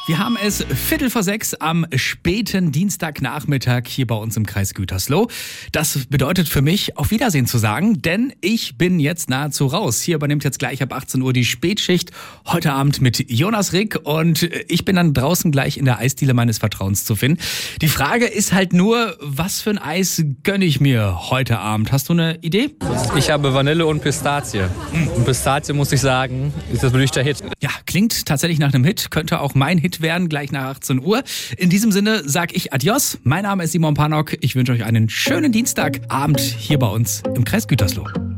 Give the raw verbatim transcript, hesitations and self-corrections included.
Wir haben es Viertel vor sechs am späten Dienstagnachmittag hier bei uns im Kreis Gütersloh. Das bedeutet für mich, auf Wiedersehen zu sagen, denn ich bin jetzt nahezu raus. Hier übernimmt jetzt gleich ab achtzehn Uhr die Spätschicht, heute Abend mit Jonas Rick, und ich bin dann draußen gleich in der Eisdiele meines Vertrauens zu finden. Die Frage ist halt nur, was für ein Eis gönne ich mir heute Abend? Hast du eine Idee? Ich habe Vanille und Pistazie. Und Pistazie, muss ich sagen, ist das wirklich der Hit. Ja, klingt tatsächlich nach einem Hit, könnte auch mein Hit werden, gleich nach achtzehn Uhr. In diesem Sinne sage ich Adios. Mein Name ist Simon Pannock. Ich wünsche euch einen schönen Dienstagabend hier bei uns im Kreis Gütersloh.